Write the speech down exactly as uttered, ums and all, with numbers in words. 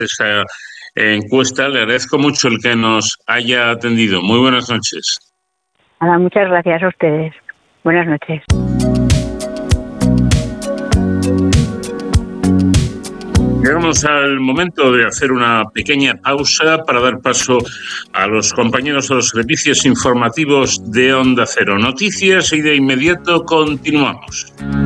esta encuesta. Le agradezco mucho el que nos haya atendido. Muy buenas noches. Nada, muchas gracias a ustedes. Buenas noches. Llegamos al momento de hacer una pequeña pausa para dar paso a los compañeros de los servicios informativos de Onda Cero. Noticias y de inmediato continuamos.